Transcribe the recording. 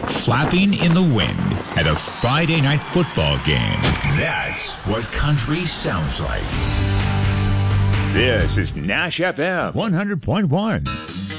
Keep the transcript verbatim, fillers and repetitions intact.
flapping in the wind at a Friday night football game. That's what country sounds like. This is Nash F M one hundred point one.